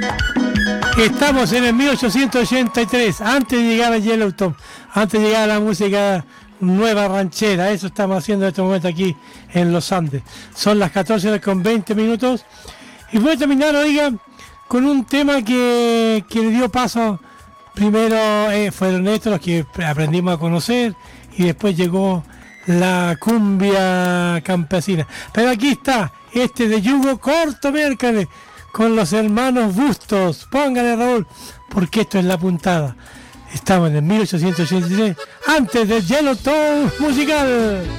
Estamos en el 1883, antes de llegar a Yellowstone, antes de llegar a la música nueva ranchera. Eso estamos haciendo en este momento aquí en los Andes. Son las 14 horas con 20 minutos. Y voy a terminar, oiga, con un tema que le dio paso. Primero fueron estos los que aprendimos a conocer y después llegó la cumbia campesina. Pero aquí está, este de Yugo Corto Mércale, con los hermanos Bustos. Póngale, Raúl, porque esto es la puntada. Estamos en el 1883, antes del Yellowstone musical.